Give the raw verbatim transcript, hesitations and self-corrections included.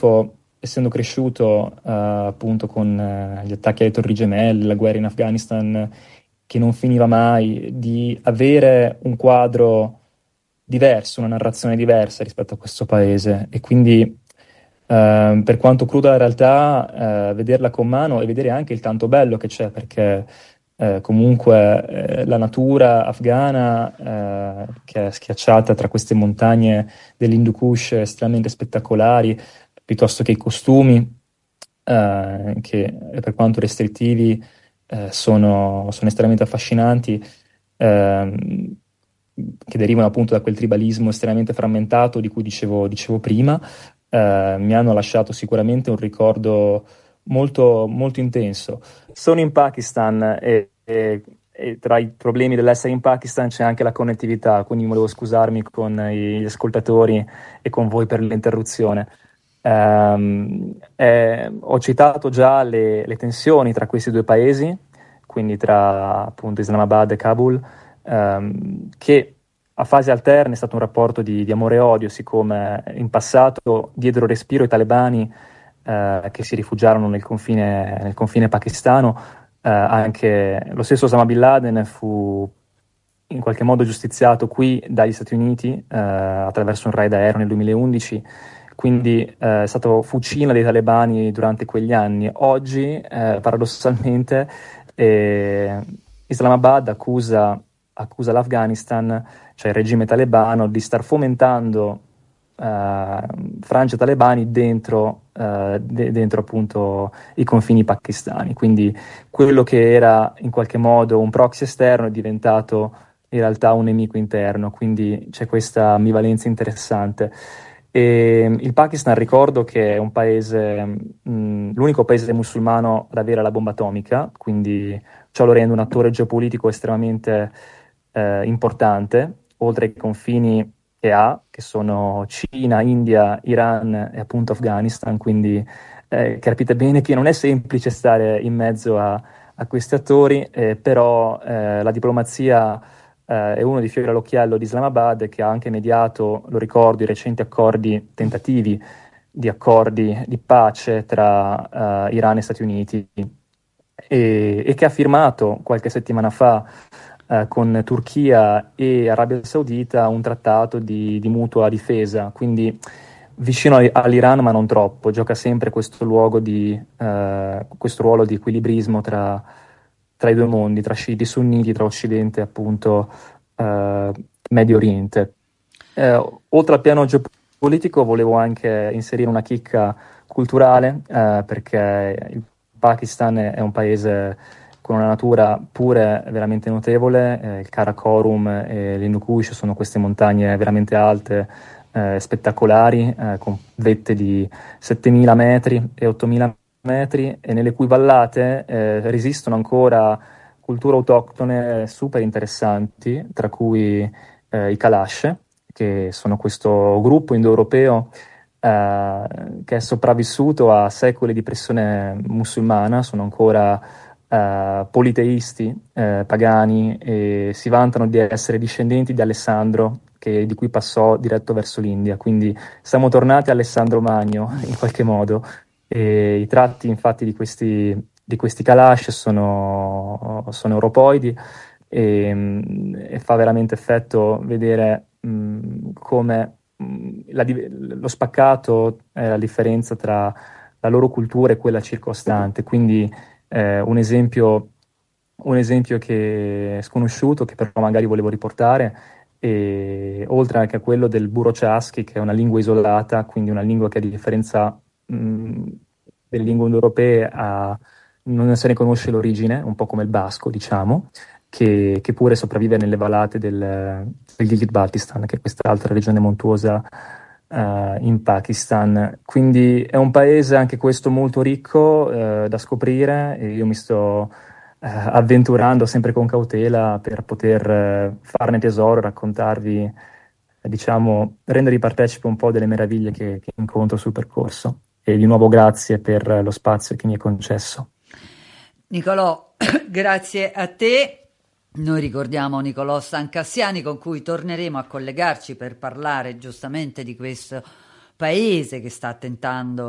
essendo cresciuto eh, appunto con eh, gli attacchi alle Torri Gemelle, la guerra in Afghanistan che non finiva mai, di avere un quadro diverso, una narrazione diversa rispetto a questo paese. E quindi, eh, per quanto cruda la realtà, eh, vederla con mano e vedere anche il tanto bello che c'è, perché eh, comunque eh, la natura afghana, eh, che è schiacciata tra queste montagne dell'Hindu Kush estremamente spettacolari, piuttosto che i costumi, eh, che per quanto restrittivi eh, sono, sono estremamente affascinanti, ehm, che derivano appunto da quel tribalismo estremamente frammentato di cui dicevo, dicevo prima, eh, mi hanno lasciato sicuramente un ricordo molto, molto intenso. Sono in Pakistan e, e- e tra i problemi dell'essere in Pakistan c'è anche la connettività, quindi volevo scusarmi con gli ascoltatori e con voi per l'interruzione. Ehm, eh, ho citato già le, le tensioni tra questi due paesi, quindi tra appunto Islamabad e Kabul, ehm, che a fasi alterne è stato un rapporto di, di amore e odio, siccome in passato diedero respiro ai talebani eh, che si rifugiarono nel confine, nel confine pakistano. Eh, anche lo stesso Osama Bin Laden fu in qualche modo giustiziato qui dagli Stati Uniti eh, attraverso un raid aereo nel duemilaundici, quindi eh, è stato fucina dei talebani durante quegli anni. Oggi, eh, paradossalmente, eh, Islamabad accusa, accusa l'Afghanistan, cioè il regime talebano, di star fomentando eh, frange talebani dentro, eh, de- dentro appunto i confini pakistani. Quindi quello che era in qualche modo un proxy esterno è diventato in realtà un nemico interno, quindi c'è questa ambivalenza interessante. E il Pakistan, ricordo che è un paese, mh, l'unico paese musulmano ad avere la bomba atomica, quindi ciò lo rende un attore geopolitico estremamente eh, importante, oltre ai confini che ha, che sono Cina, India, Iran e appunto Afghanistan, quindi eh, capite bene che non è semplice stare in mezzo a, a questi attori, eh, però eh, la diplomazia eh, è uno dei fiori all'occhiello di Islamabad, che ha anche mediato, lo ricordo, i recenti accordi, tentativi di accordi di pace tra eh, Iran e Stati Uniti, e, e che ha firmato qualche settimana fa eh, con Turchia e Arabia Saudita un trattato di, di mutua difesa, quindi vicino a- all'Iran ma non troppo, gioca sempre questo, luogo di, eh, questo ruolo di equilibrismo tra, tra i due mondi, tra sciiti e sunniti, tra Occidente e appunto eh, Medio Oriente. Eh, oltre al piano geopolitico volevo anche inserire una chicca culturale, eh, perché il Pakistan è un paese con una natura pure veramente notevole. Eh, il Karakorum e l'Hindu Kush sono queste montagne veramente alte, eh, spettacolari, eh, con vette di settemila metri e ottomila metri, e nelle cui vallate eh, resistono ancora culture autoctone super interessanti, tra cui eh, i Kalash, che sono questo gruppo indoeuropeo eh, che è sopravvissuto a secoli di pressione musulmana, sono ancora eh, politeisti, eh, pagani, e si vantano di essere discendenti di Alessandro, che- di cui passò diretto verso l'India. Quindi siamo tornati a Alessandro Magno in qualche modo. E i tratti infatti di questi, di questi Kalash sono, sono europoidi, e, mm, e fa veramente effetto vedere mh, come mh, la di- lo spaccato è la differenza tra la loro cultura e quella circostante. Quindi eh, un esempio, un esempio che è sconosciuto, che però magari volevo riportare, e oltre anche a quello del Burochaski, che è una lingua isolata, quindi una lingua che a differenza mh, delle lingue indoeuropee ha- non se ne conosce l'origine, un po' come il basco, diciamo, che, che pure sopravvive nelle vallate del, del Gilgit-Baltistan, che è quest'altra regione montuosa eh, in Pakistan. Quindi è un paese anche questo molto ricco eh, da scoprire, e io mi sto eh, avventurando sempre con cautela per poter eh, farne tesoro, raccontarvi, eh, diciamo, rendervi partecipe un po' delle meraviglie che, che incontro sul percorso. E di nuovo grazie per lo spazio che mi è concesso. Nicolò, grazie a te. Noi ricordiamo Nicolò Sancassiani, con cui torneremo a collegarci per parlare giustamente di questo paese che sta tentando